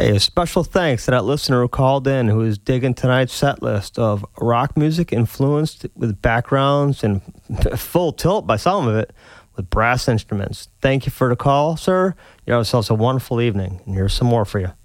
Hey, a special thanks to that listener who called in who is digging tonight's set list of rock music influenced with backgrounds and full tilt by some of it with brass instruments. Thank you for the call, sir. You have yourselves a wonderful evening, and here's some more for you.